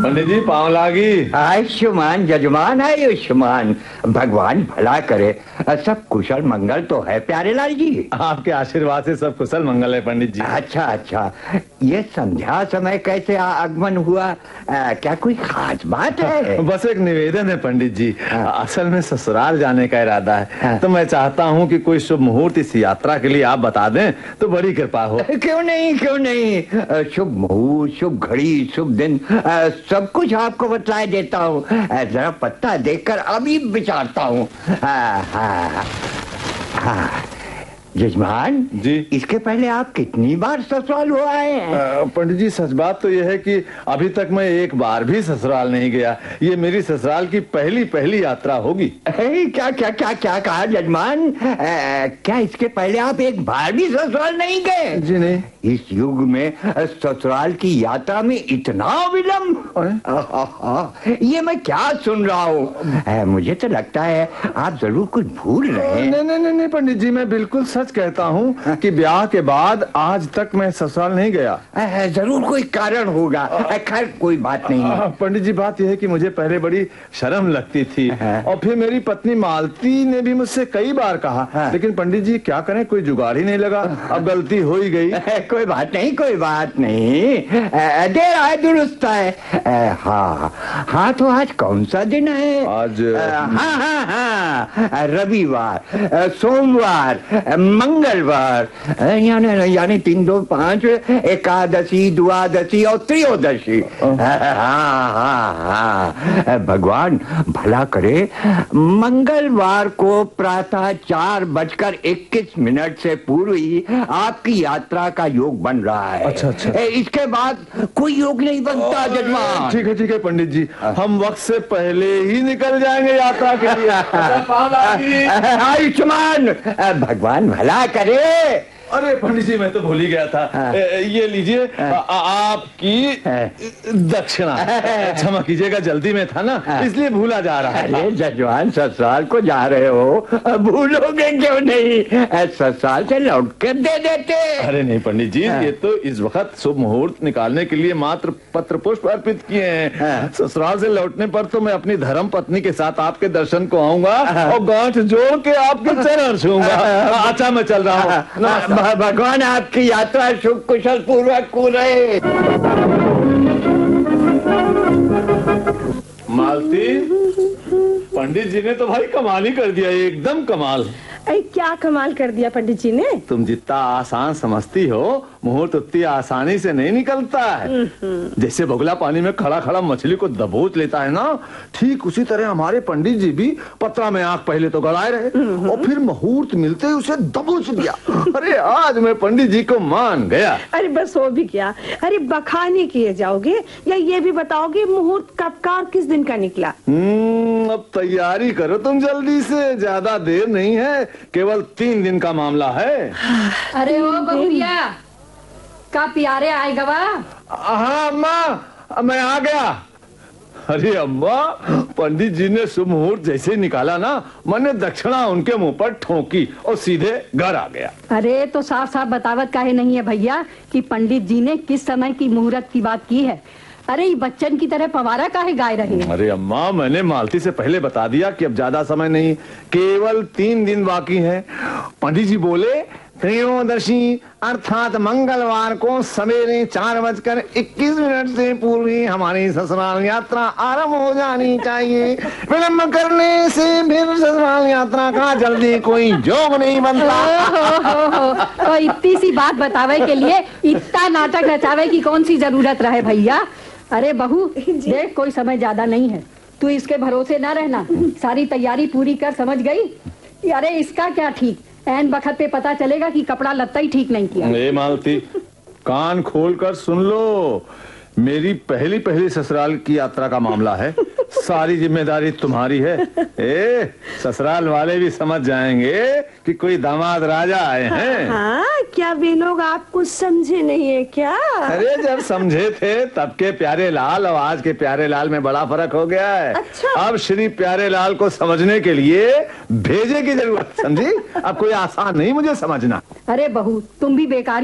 पंडित जी पाँव लागी। आयुष्मान जजमान आयुष्मान, भगवान भला करे। सब कुशल मंगल तो है प्यारे लाल जी? आपके आशीर्वाद से सब कुशल मंगल है पंडित जी। अच्छा अच्छा, ये संध्या समय कैसे आगमन हुआ? क्या कोई खास बात है? बस एक निवेदन है पंडित जी। असल में ससुराल जाने का इरादा है, तो मैं चाहता हूँ कि कोई शुभ मुहूर्त इस यात्रा के लिए आप बता दें तो बड़ी कृपा हो। क्यों नहीं क्यों नहीं, शुभ मुहूर्त, शुभ घड़ी, शुभ दिन, सब कुछ आपको बतला देता हूँ। जरा पत्ता देखकर अभी विचारता हूँ। हाँ जजमान जी, इसके पहले आप कितनी बार ससुराल हुआ है? पंडित जी सच बात तो यह है कि अभी तक मैं एक बार भी ससुराल नहीं गया। ये मेरी ससुराल की पहली यात्रा होगी। क्या क्या क्या क्या कहा जजमान? क्या इसके पहले आप एक बार भी ससुराल नहीं गए? जी नहीं। इस युग में ससुराल की यात्रा में इतना विलंब? ये मैं क्या सुन रहा हूँ? मुझे तो लगता है आप जरूर कुछ भूल रहे हैं। नहीं पंडित जी, मैं बिल्कुल सच कहता हूँ कि ब्याह के बाद आज तक मैं ससुराल नहीं गया। जरूर कोई कारण होगा। खैर कोई बात नहीं। पंडित जी बात यह है कि मुझे पहले बड़ी शर्म लगती थी, और फिर मेरी पत्नी मालती ने भी मुझसे कई बार कहा, लेकिन पंडित जी क्या करें, कोई जुगाड़ ही नहीं लगा। अब गलती हो ही गई। कोई बात नहीं कोई बात नहीं, देर आए दुरुस्त है। हाँ तो आज कौन सा दिन है? आज हाँ, रविवार, सोमवार, मंगलवार, यानी 3 2 5, एकादशी, द्वादशी और त्रयोदशी। हाँ, भगवान भला करे। मंगलवार को प्रातः 4:21 से पूर्व ही आपकी यात्रा का योग बन रहा है। अच्छा। इसके बाद कोई योग नहीं बनता जजमान। ठीक है पंडित जी, हम वक्त से पहले ही निकल जाएंगे यात्रा के लिए। आयुष्मान, भगवान भला करे। अरे पंडित जी मैं तो भूल ही गया था। ये लीजिए आपकी दक्षिणा। क्षमा कीजिएगा, जल्दी में था ना, इसलिए भूला जा रहा है। अरे जजमान, ससुराल को जा रहे हो, भूलोगे क्यों नहीं? ससुराल से लौट कर दे देते। अरे नहीं पंडित जी, ये तो इस वक्त शुभ मुहूर्त निकालने के लिए मात्र पत्र पुष्प अर्पित किए हैं। ससुराल से लौटने पर तो मैं अपनी धर्म पत्नी के साथ आपके दर्शन को आऊंगा और गांठ जोड़ के आपके चरण छूंगा। अच्छा मैं चल रहा हूँ। भगवान आपकी यात्रा शुभ कुशल पूर्वक पूरे। मालती, पंडित जी ने तो भाई कमाल ही कर दिया, एकदम कमाल। अरे क्या कमाल कर दिया पंडित जी ने? तुम जितना आसान समझती हो, मुहूर्त उतनी आसानी से नहीं निकलता है। जैसे बगुला पानी में खड़ा खड़ा मछली को दबोच लेता है ना, ठीक उसी तरह हमारे पंडित जी भी पत्रा में आंख पहले तो गड़ाए रहे और फिर मुहूर्त मिलते ही उसे दबोच दिया। अरे आज मैं पंडित जी को मान गया। अरे बस हो भी क्या। अरे बखाने किए जाओगे या ये भी बताओगे मुहूर्त कब का और किस दिन का निकला? अब तैयारी करो तुम जल्दी से, ज्यादा देर नहीं है, केवल 3 दिन का मामला है। अरे ओ बहुरिया, का प्यारे आए गवा? हाँ अम्मा, मैं आ गया। अरे अम्मा, पंडित जी ने शुभ मुहूर्त जैसे निकाला ना, मैंने दक्षिणा उनके मुंह पर ठोकी और सीधे घर आ गया। अरे तो साफ साफ बतावत काहे नहीं है भैया कि पंडित जी ने किस समय की मुहूर्त की बात की है? अरे ये बच्चन की तरह पवारा काहे गाए रहे? अरे अम्मा, मैंने मालती से पहले बता दिया कि अब ज्यादा समय नहीं, केवल 3 दिन बाकी है। पंडित जी बोले त्रयोदशी अर्थात मंगलवार को सवेरे 4:21 से पूर्व ही हमारी ससुराल यात्रा आरंभ हो जानी चाहिए। विलंब करने से फिर ससुराल यात्रा का जल्दी कोई जोग नहीं बनता। तो इतनी सी बात बतावे के लिए इतना नाटक रचावे की कौन सी जरूरत रहे भैया? अरे बहू देख, कोई समय ज्यादा नहीं है, तू इसके भरोसे ना रहना, सारी तैयारी पूरी कर, समझ गई? अरे इसका क्या ठीक, ऐन वक्त पे पता चलेगा कि कपड़ा लत्ता ही ठीक नहीं किया। ए मालती, कान खोल कर सुन लो, मेरी पहली ससुराल की यात्रा का मामला है, सारी जिम्मेदारी तुम्हारी है। ससुराल वाले भी समझ जाएंगे कि कोई दामाद राजा आए हैं। हाँ, क्या वे लोग आप कुछ समझे नहीं है क्या? अरे जब समझे थे तब के प्यारे लाल और आज के प्यारे लाल में बड़ा फर्क हो गया है। अच्छा। अब श्री प्यारे लाल को समझने के लिए भेजे की जरूरत, समझी? अब कोई आसान नहीं मुझे समझना। अरे बहू तुम भी बेकार